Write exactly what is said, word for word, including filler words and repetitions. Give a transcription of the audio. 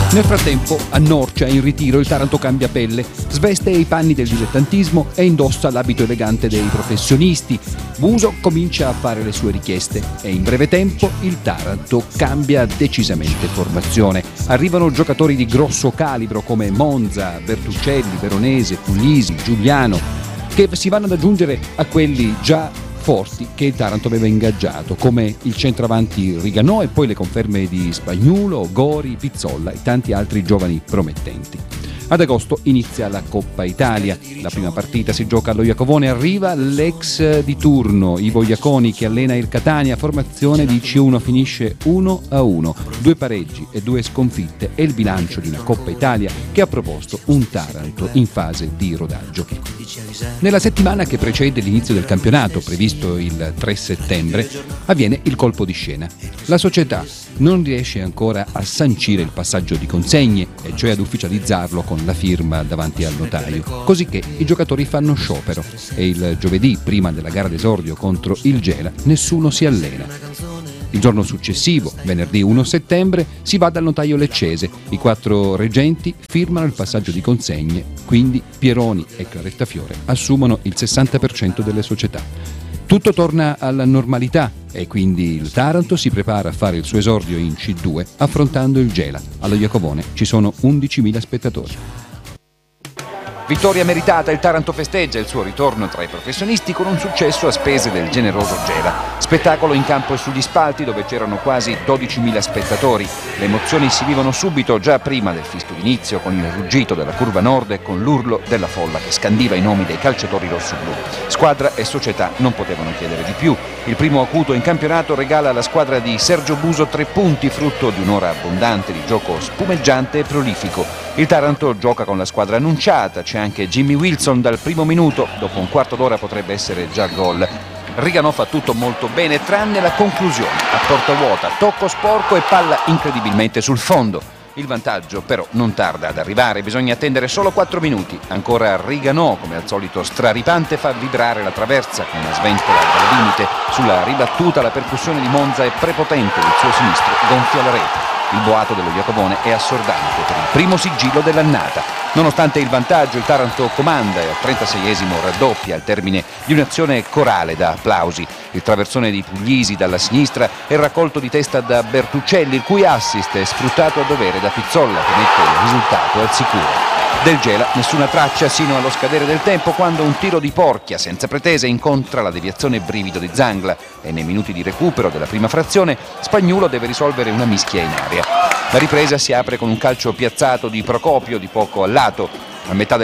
Nel frattempo, a Norcia, in ritiro, il Taranto cambia pelle, sveste i panni del dilettantismo e indossa l'abito elegante dei professionisti. Buso comincia a fare le sue richieste e in breve tempo il Taranto cambia decisamente formazione. Arrivano giocatori di grosso calibro come Monza, Bertuccelli, Veronese, Puglisi, Giuliano, che si vanno ad aggiungere a quelli già forti che il Taranto aveva ingaggiato, come il centravanti Riganò e poi le conferme di Spagnuolo, Gori, Pizzolla e tanti altri giovani promettenti. Ad agosto inizia la Coppa Italia. La prima partita si gioca allo Iacovone. Arriva l'ex di turno, Ivo Iaconi, che allena il Catania. Formazione di C uno finisce uno a uno. Due pareggi e due sconfitte è il bilancio di una Coppa Italia che ha proposto un Taranto in fase di rodaggio. Nella settimana che precede l'inizio del campionato, previsto il tre settembre, avviene il colpo di scena. La società non riesce ancora a sancire il passaggio di consegne, e cioè ad ufficializzarlo con la firma davanti al notaio, così che i giocatori fanno sciopero e il giovedì, prima della gara d'esordio contro il Gela, nessuno si allena. Il giorno successivo, venerdì primo settembre, si va dal notaio leccese. I quattro reggenti firmano il passaggio di consegne, quindi Pieroni e Clarettafiore assumono il sessanta per cento delle società. Tutto torna alla normalità e quindi il Taranto si prepara a fare il suo esordio in C due affrontando il Gela. Allo Iacovone ci sono undicimila spettatori. Vittoria meritata, il Taranto festeggia il suo ritorno tra i professionisti con un successo a spese del generoso Gela. Spettacolo in campo e sugli spalti dove c'erano quasi dodicimila spettatori. Le emozioni si vivono subito, già prima del fischio d'inizio, con il ruggito della curva nord e con l'urlo della folla che scandiva i nomi dei calciatori rossoblù. Squadra e società non potevano chiedere di più. Il primo acuto in campionato regala alla squadra di Sergio Buso tre punti, frutto di un'ora abbondante di gioco spumeggiante e prolifico. Il Taranto gioca con la squadra annunciata, c'è anche Jimmy Wilson dal primo minuto, dopo un quarto d'ora potrebbe essere già gol. Riganò fa tutto molto bene, tranne la conclusione, a porta vuota, tocco sporco e palla incredibilmente sul fondo. Il vantaggio però non tarda ad arrivare, bisogna attendere solo quattro minuti. Ancora Riganò, come al solito straripante, fa vibrare la traversa con una sventola dal limite. Sulla ribattuta la percussione di Monza è prepotente, il suo sinistro gonfia la rete. Il boato dello Iacovone è assordante per il primo sigillo dell'annata. Nonostante il vantaggio, il Taranto comanda e al trentaseiesimo raddoppia al termine di un'azione corale da applausi. Il traversone di Puglisi dalla sinistra è raccolto di testa da Bertuccelli, il cui assist è sfruttato a dovere da Pizzolla, che mette il risultato al sicuro. Del Gela nessuna traccia sino allo scadere del tempo, quando un tiro di Porchia senza pretese incontra la deviazione brivido di Zangla e nei minuti di recupero della prima frazione Spagnuolo deve risolvere una mischia in aria. La ripresa si apre con un calcio piazzato di Procopio di poco a lato. A metà del